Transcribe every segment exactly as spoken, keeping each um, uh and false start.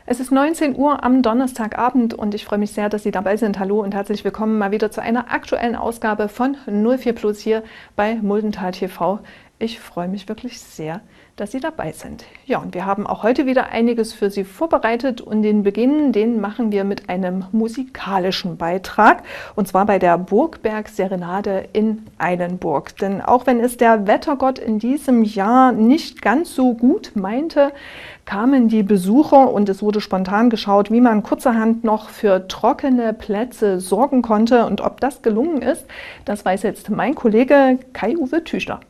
Es ist neunzehn Uhr am Donnerstagabend und ich freue mich sehr, dass Sie dabei sind. Hallo und herzlich willkommen mal wieder zu einer aktuellen Ausgabe von null vier Plus hier bei Muldental T V. Ich freue mich wirklich sehr, dass Sie dabei sind. Ja, und wir haben auch heute wieder einiges für Sie vorbereitet und den Beginn, den machen wir mit einem musikalischen Beitrag und zwar bei der Burgberg-Serenade in Eilenburg. Denn auch wenn es der Wettergott in diesem Jahr nicht ganz so gut meinte, kamen die Besucher und es wurde spontan geschaut, wie man kurzerhand noch für trockene Plätze sorgen konnte. Und ob das gelungen ist, das weiß jetzt mein Kollege Kai-Uwe Tüchler.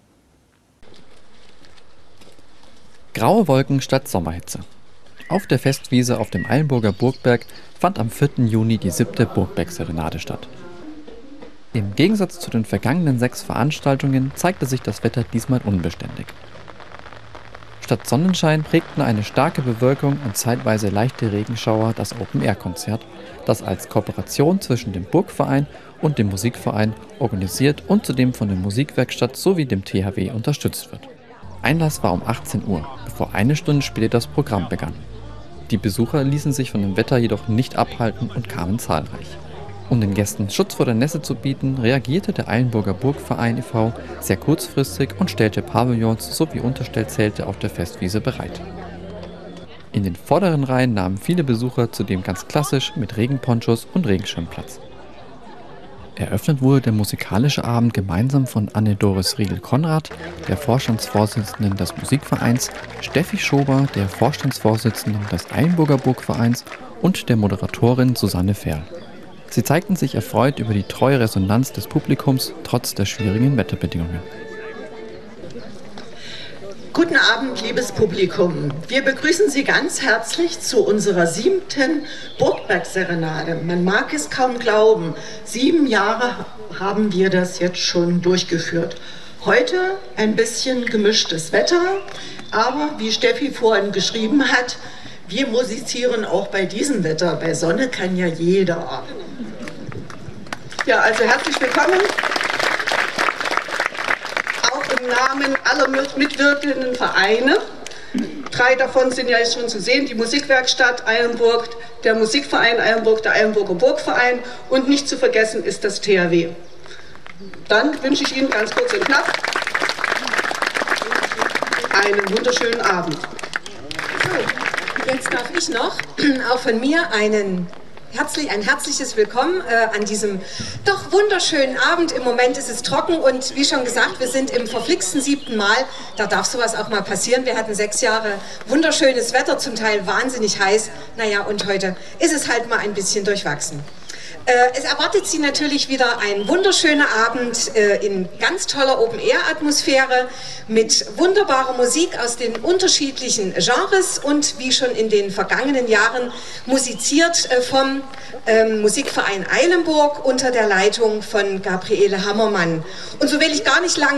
Graue Wolken statt Sommerhitze. Auf der Festwiese auf dem Eilenburger Burgberg fand am vierten Juni die siebte Burgberg-Serenade statt. Im Gegensatz zu den vergangenen sechs Veranstaltungen zeigte sich das Wetter diesmal unbeständig. Statt Sonnenschein prägten eine starke Bewölkung und zeitweise leichte Regenschauer das Open-Air-Konzert, das als Kooperation zwischen dem Burgverein und dem Musikverein organisiert und zudem von der Musikwerkstatt sowie dem T H W unterstützt wird. Einlass war um achtzehn Uhr, bevor eine Stunde später das Programm begann. Die Besucher ließen sich von dem Wetter jedoch nicht abhalten und kamen zahlreich. Um den Gästen Schutz vor der Nässe zu bieten, reagierte der Eilenburger Burgverein e V sehr kurzfristig und stellte Pavillons sowie Unterstellzelte auf der Festwiese bereit. In den vorderen Reihen nahmen viele Besucher zudem ganz klassisch mit Regenponchos und Regenschirm Platz. Eröffnet wurde der musikalische Abend gemeinsam von Anne-Doris Riegel-Konrad, der Vorstandsvorsitzenden des Musikvereins, Steffi Schober, der Vorstandsvorsitzenden des Eilenburger Burgvereins und der Moderatorin Susanne Ferl. Sie zeigten sich erfreut über die treue Resonanz des Publikums trotz der schwierigen Wetterbedingungen. Guten Abend, liebes Publikum. Wir begrüßen Sie ganz herzlich zu unserer siebten Burgberg-Serenade. Man mag es kaum glauben, sieben Jahre haben wir das jetzt schon durchgeführt. Heute ein bisschen gemischtes Wetter, aber wie Steffi vorhin geschrieben hat, wir musizieren auch bei diesem Wetter. Bei Sonne kann ja jeder. Ja, also herzlich willkommen. Im Namen aller mitwirkenden Vereine. Drei davon sind ja jetzt schon zu sehen, die Musikwerkstatt Eilenburg, der Musikverein Eilenburg, der Eilenburger Burgverein und nicht zu vergessen ist das T H W. Dann wünsche ich Ihnen ganz kurz und knapp einen wunderschönen Abend. So, jetzt darf ich noch auch von mir einen Herzlich, ein herzliches Willkommen äh, an diesem doch wunderschönen Abend. Im Moment ist es trocken und wie schon gesagt, wir sind im verflixten siebten Mal. Da darf sowas auch mal passieren. Wir hatten sechs Jahre wunderschönes Wetter, zum Teil wahnsinnig heiß. Naja, und heute ist es halt mal ein bisschen durchwachsen. Äh, es erwartet Sie natürlich wieder ein wunderschöner Abend äh, in ganz toller Open-Air-Atmosphäre mit wunderbarer Musik aus den unterschiedlichen Genres und wie schon in den vergangenen Jahren musiziert äh, vom ähm, Musikverein Eilenburg unter der Leitung von Gabriele Hammermann. Und so will ich gar nicht lange